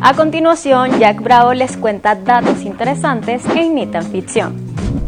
A continuación, Jack Bravo les cuenta datos interesantes en Ni tan ficción.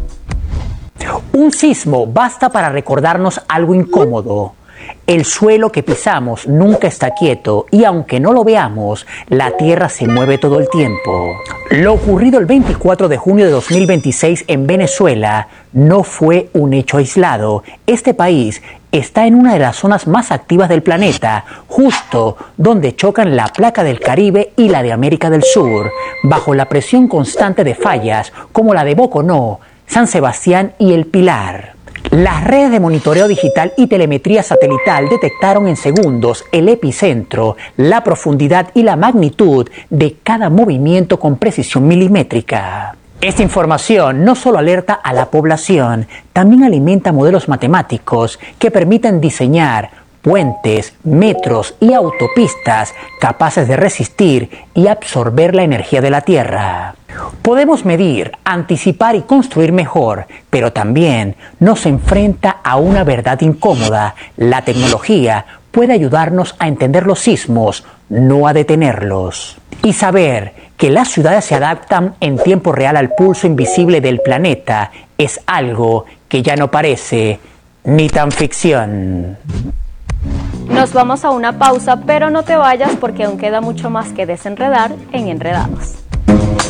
Un sismo basta para recordarnos algo incómodo. El suelo que pisamos nunca está quieto y aunque no lo veamos, la Tierra se mueve todo el tiempo. Lo ocurrido el 24 de junio de 2026 en Venezuela no fue un hecho aislado. Este país está en una de las zonas más activas del planeta, justo donde chocan la placa del Caribe y la de América del Sur, bajo la presión constante de fallas como la de Boconó, San Sebastián y El Pilar. Las redes de monitoreo digital y telemetría satelital detectaron en segundos el epicentro, la profundidad y la magnitud de cada movimiento con precisión milimétrica. Esta información no solo alerta a la población, también alimenta modelos matemáticos que permiten diseñar puentes, metros y autopistas capaces de resistir y absorber la energía de la Tierra. Podemos medir, anticipar y construir mejor, pero también nos enfrenta a una verdad incómoda. La tecnología puede ayudarnos a entender los sismos, no a detenerlos. Y saber que las ciudades se adaptan en tiempo real al pulso invisible del planeta es algo que ya no parece ni tan ficción. Nos vamos a una pausa, pero no te vayas porque aún queda mucho más que desenredar en Enredados.